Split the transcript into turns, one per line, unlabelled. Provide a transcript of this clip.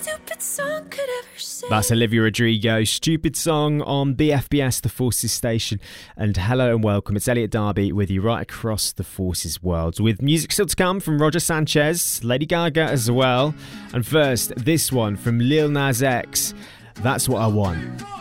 That's Olivia Rodrigo, Stupid Song on BFBS, the Forces station. And hello and welcome. It's Elliot Darby with you right across the Forces world, with music still to come from Roger Sanchez, Lady Gaga as well. And first, this one from Lil Nas X, That's What I Want.